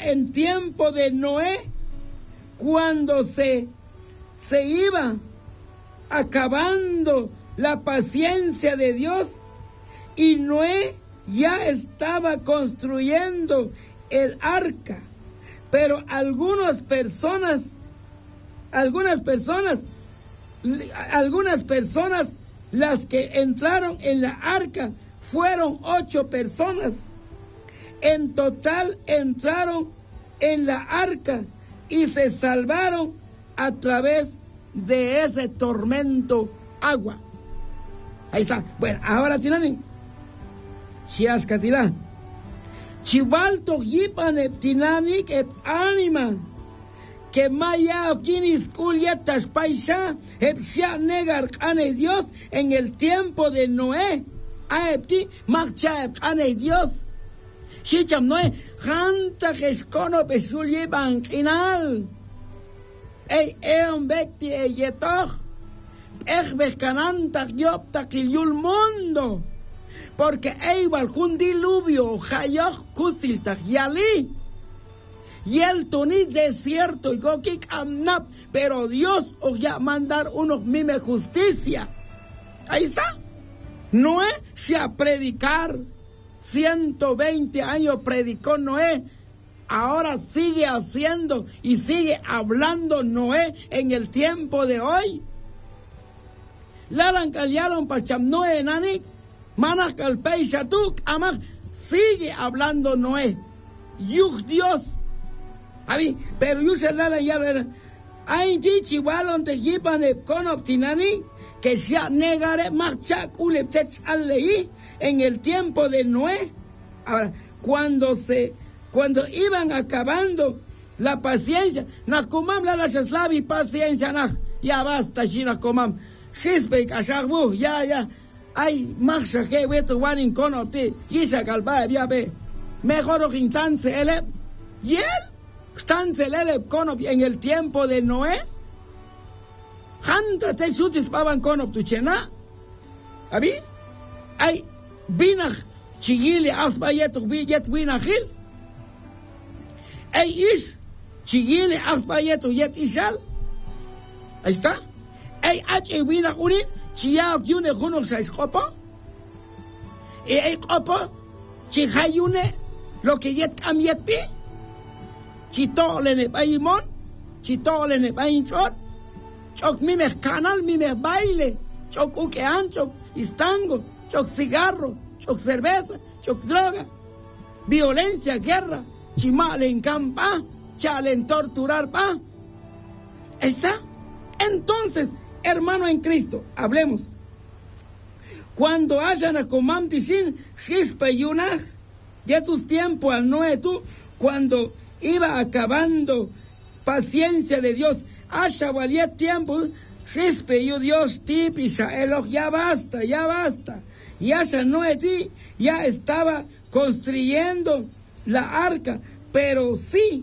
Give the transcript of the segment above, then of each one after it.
en tiempo de Noé, cuando se iba acabando la paciencia de Dios, y Noé ya estaba construyendo el arca, pero algunas personas, las que entraron en la arca, fueron 8 personas. En total entraron en la arca y se salvaron a través de ese tormento agua. Ahí está. Bueno, ahora sí, Nani. Shiash Kasila. Chivalto yipan eptinani ep anima. Que maya okinis kulietas paisa epsia negar ane Dios en el tiempo de Noé. A epti marcha ep ane Dios. Shicham Noé. Janta gescono pesul yipan kinal. Ey eon bekti eyetoch. Echbescananta yopta kiliul mundo. Porque igual un diluvio, hayoch kusiltach yali. Y el toni desierto y gokik amnap. Pero Dios os ya mandar unos mime justicia. Ahí está. Noé se a predicar. 120 años predicó Noé. Ahora sigue haciendo y sigue hablando Noé en el tiempo de hoy. Laran calyaron pacham Noé nanik. Manas calpei shatuk amak. Sigue hablando Noé. Yuh Dios. Pero yo se la ya era. Hay dichi walon te yipan epkon optinani. Que se negare marcha uleptech alei en el tiempo de Noé. Ahora, cuando iban acabando la paciencia, nakumam la shaslavi paciencia nah. Ya basta, shinakumam. Shispe kashabu, ya. Ay, marcha que veto wanin conoti, yisha galba, ya ve. Mejor o quintanse ele. Y él, stanse ele conop en el tiempo de Noé. Hanta te sutis pavan conop tu chena. ¿Abi? Ay, binach, chigili asbayetuk yet winachil. Ay, ish, chigili asbayetuk yet ishal. Ahí está. Ay, h winach unin. Chia yune junok sais copo. Y copo. Chihayune. Lo que yet am yet pi. Chitole ne baimon. Chitole ne bainchot. Chok mime canal, mime baile. Chok ukean, chok istango. Chok cigarro. Chok cerveza. Chok droga. Violencia, guerra. Chimale en campa. Chale en torturar pa. ¿Está? Entonces, hermano en Cristo, hablemos. Cuando hayan a comam tishin, chispa yunach, ya tus tiempos al Noé tú, cuando iba acabando paciencia de Dios, haya valía tiempo, chispa yo Dios tipisha, eloj, ya basta. Y haya Noé ti, ya estaba construyendo la arca, pero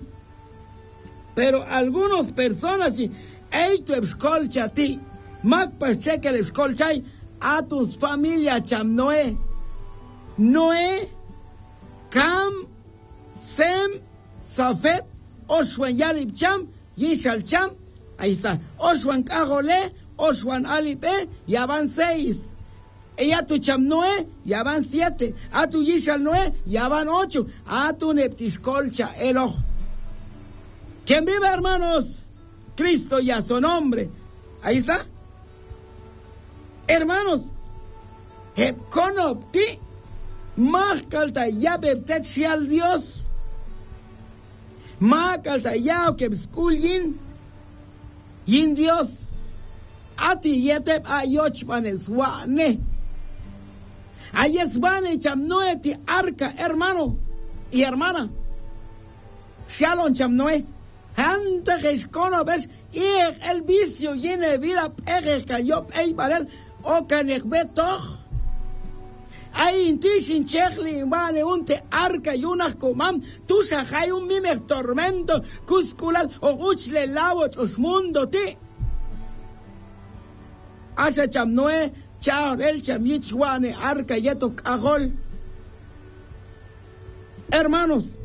algunas personas, tu escolcha ti, Mac pacheque el escolchay a tus familias cham Noé. Noé, Cam, Sem, Safet, Oswan Yalib cham, Yishal cham. Ahí está. Oswan Cajole, Oswan Alipe, ya van 6. Y a tu cham Noé, ya van 7. A tu Yishal Noé, ya van 8. A tu Neptiscolcha Eloj. ¿Quién vive, hermanos? Cristo y a su nombre. Ahí está. Hermanos, Hepkonopti, más calta ya bebtet al Dios, más calta ya que bskulin, yin Dios, ati yetep ayochmanes wane, ayeswane chamnoeti arca, hermano y hermana, shalom chamnoe. Ante que ves y el vicio llena de vida pegue cayó valel o canecbetoch hay intishin chechli vale un te arca y unas comam tu sajay un mimer tormento cusculal o uchle lavoch os mundo ti asa chamnoe chao el chamichwane arca yeto cajol. Hermanos,